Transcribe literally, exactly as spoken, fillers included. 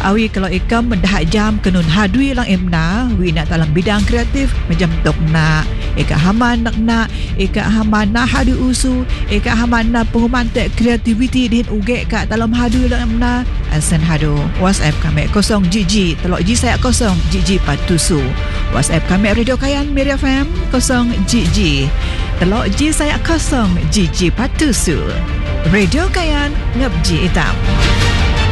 Awi kalau ikam mendahat jam kenun hadui lang emna, wi nak dalam bidang kreatif macam tok nak, eka haman nak nak, eka haman nak hadu usu, eka haman nak pengumantek kreativiti din uge kat dalam hadu lang emna. Asen hadu WhatsApp kami kosong jiji telok ji saya kosong jiji patusu. WhatsApp kami Radio Kayan Miri F M kosong jiji telok ji saya kosong jiji patusu. Radio Kayan ngabji hitam.